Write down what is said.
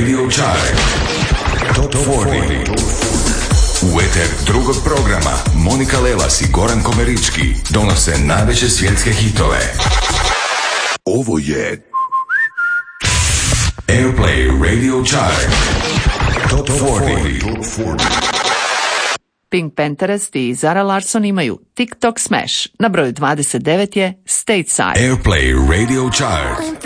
Radio Chart. Top 40. U eter drugog programa Monika Lelas i Goran Komerički donose najveće svjetske hitove. Ovo je Airplay Radio Chart. Top 40. Pink Panthers i Zara Larsson imaju TikTok Smash. Na broju 29 je Stateside. Airplay Radio Chart.